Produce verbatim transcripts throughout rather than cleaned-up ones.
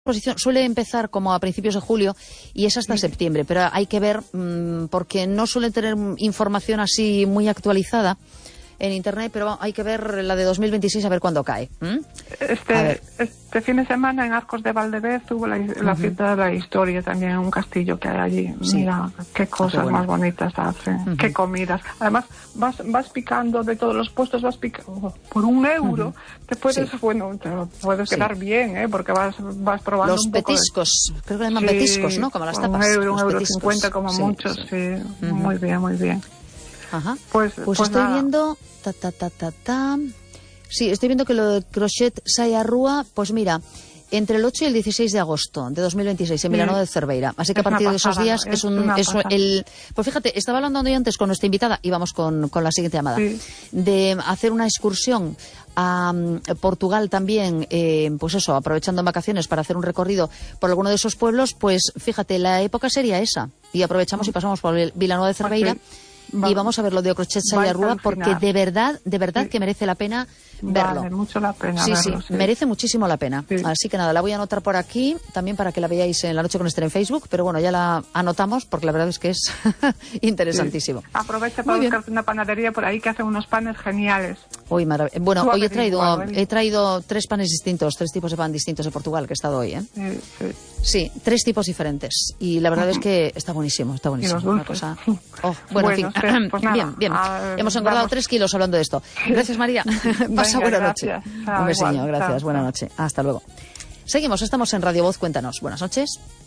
exposición suele empezar como a principios de julio y es hasta septiembre, pero hay que ver mmm, porque no suelen tener información así muy actualizada en internet, pero hay que ver la de dos mil veintiséis a ver cuándo cae. ¿Mm? Este, este fin de semana en Arcos de Valdevez hubo la, la uh-huh. fiesta de la historia también, un castillo que hay allí. Sí. Mira qué cosas ah, qué bueno. más bonitas hacen, uh-huh. qué comidas. Además vas vas picando de todos los puestos, vas picando por un euro, uh-huh. te puedes, sí. bueno, te puedes sí. quedar bien, ¿eh? Porque vas vas probando los un poco petiscos, de... creo que llaman sí, petiscos, ¿no? Como las tapas. Un euro, un euro petiscos. cincuenta como sí, mucho, sí. sí. Uh-huh. Muy bien, muy bien. Ajá. Pues, pues, pues estoy nada. viendo ta ta ta ta ta. Sí, estoy viendo que lo de Crochet Saia Rúa, pues mira, entre el ocho y el dieciséis de agosto de dos mil veintiséis en Vilanova de Cerveira. Así que es a partir de esos días ¿no? es, es un es el pues fíjate, estaba hablando yo antes con nuestra invitada y vamos con, con la siguiente llamada sí. de hacer una excursión a um, Portugal también, eh, pues eso, aprovechando en vacaciones para hacer un recorrido por alguno de esos pueblos, pues fíjate, la época sería esa y aprovechamos y pasamos por Vilanova de Cerveira. Okay. Va, y vamos a ver lo de Crochet Saia Rúa porque de verdad, de verdad sí. que merece la pena verlo. Vale, mucho la pena sí, verlo, sí, sí, merece muchísimo la pena. Sí. Así que nada, la voy a anotar por aquí, también para que la veáis en la noche con Esther en Facebook, pero bueno, ya la anotamos porque la verdad es que es interesantísimo. Sí. Aprovecha para buscarte una panadería por ahí que hace unos panes geniales. Uy, marav- bueno, hoy he traído, igual, he traído tres panes distintos, tres tipos de pan distintos de Portugal que he estado hoy, ¿eh? Sí, sí. Sí, tres tipos diferentes. Y la verdad uh-huh. es que está buenísimo, está buenísimo. Y los una cosa... oh, bueno, bueno, en fin, sí, pues nada, bien, bien. A, Hemos engordado vamos. tres kilos hablando de esto. Gracias, María. Pasa buena noche. Chao, un besiño, igual, gracias, chao, buena chao. noche. Hasta luego. Seguimos, estamos en Radio Voz, cuéntanos. Buenas noches.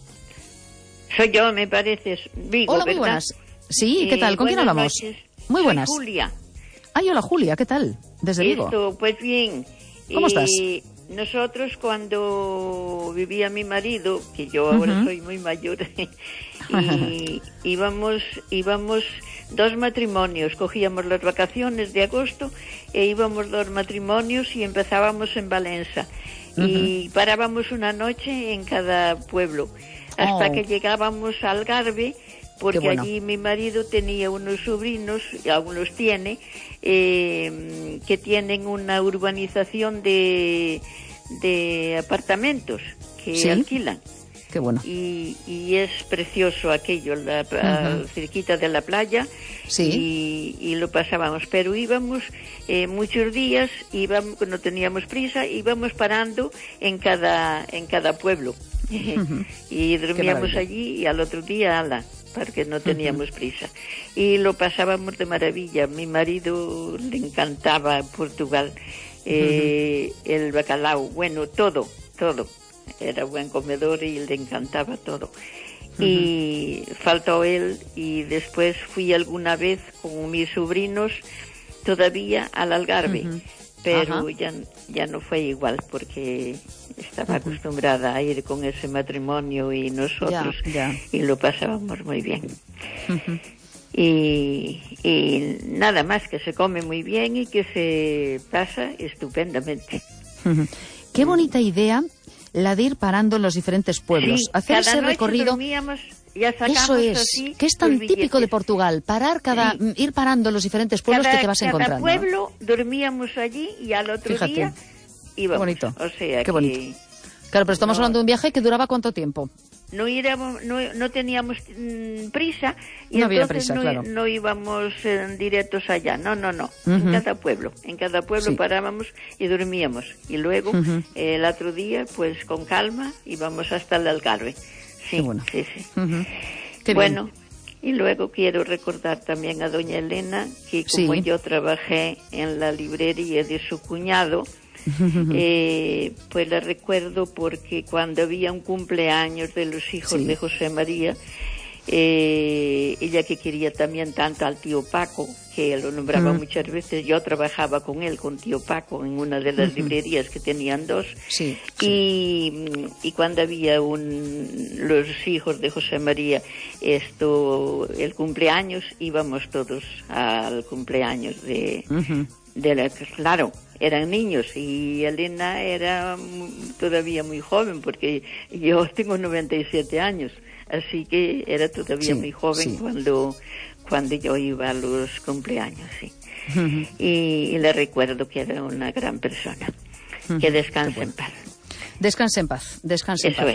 Soy yo, me pareces. Vigo, hola, muy ¿verdad? buenas. Sí, ¿qué tal? ¿Con quién hablamos? Noches. Muy buenas. Soy Julia. Ay, hola, Julia, ¿qué tal? Desde Vigo. Esto, pues bien. ¿Cómo eh, estás? Nosotros cuando vivía mi marido, que yo ahora uh-huh. soy muy mayor, y íbamos, íbamos dos matrimonios, cogíamos las vacaciones de agosto e íbamos dos matrimonios y empezábamos en Valencia uh-huh. y parábamos una noche en cada pueblo hasta oh. que llegábamos a Algarve, porque bueno. allí mi marido tenía unos sobrinos, y aún los tiene, eh, que tienen una urbanización de, de apartamentos que ¿Sí? alquilan. Qué bueno. Y, y es precioso aquello, la, uh-huh. cerquita de la playa, sí. y, y lo pasábamos, pero íbamos eh, muchos días, íbamos, no teníamos prisa, íbamos parando en cada, en cada pueblo. Uh-huh. Y dormíamos allí y al otro día, ala, porque no teníamos uh-huh. prisa. Y lo pasábamos de maravilla. Mi marido le encantaba Portugal, eh, uh-huh. el bacalao, bueno, todo, todo. Era buen comedor y le encantaba todo. Uh-huh. Y faltó él, y después fui alguna vez con mis sobrinos todavía al Algarve. Uh-huh. Pero ya, ya no fue igual porque estaba uh-huh. acostumbrada a ir con ese matrimonio y nosotros ya, ya. y lo pasábamos muy bien. Uh-huh. y, y nada más, que se come muy bien y que se pasa estupendamente. Uh-huh. Qué bonita idea la de ir parando en los diferentes pueblos, sí, hacer ese recorrido. Dormíamos, ya eso es, así, que es tan típico de Portugal, parar cada, sí. ir parando en los diferentes pueblos cada, que te vas cada encontrando. Cada pueblo dormíamos allí y al otro Fíjate. día íbamos. Qué bonito. O sea Qué que, bonito. Claro, pero estamos no, hablando de un viaje que duraba ¿cuánto tiempo? No íbamos, no, no teníamos mmm, prisa y no entonces había prisa, no, claro. no íbamos eh, directos allá, no, no, no, uh-huh. en cada pueblo, en cada pueblo sí. parábamos y dormíamos y luego uh-huh. eh, el otro día pues con calma íbamos hasta el Algarve. Sí, Qué bueno. sí, sí. Uh-huh. Qué bueno, bien. Y luego quiero recordar también a doña Elena que como sí. yo trabajé en la librería de su cuñado, eh, pues la recuerdo porque cuando había un cumpleaños de los hijos sí. de José María, eh, ella que quería también tanto al tío Paco, que lo nombraba mm. muchas veces, yo trabajaba con él, con tío Paco, en una de las uh-huh. librerías que tenían dos, sí, y, sí. y cuando había un, los hijos de José María, esto, el cumpleaños, íbamos todos al cumpleaños de, uh-huh. de la, claro, eran niños y Elena era todavía muy joven porque yo tengo noventa y siete años, así que era todavía sí, muy joven sí. cuando cuando yo iba a los cumpleaños, sí. Uh-huh. y, y le recuerdo que era una gran persona. Uh-huh. Que descanse bueno. en paz. Descanse en paz, descanse en paz.